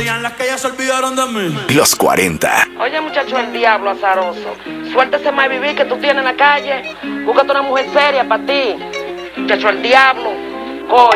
digan las que ya se olvidaron de mí. Los 40. Oye, muchacho, el diablo azaroso. Suéltese más vivir que tú tienes en la calle. Búscate una mujer seria para ti. Muchacho, el diablo. Coño.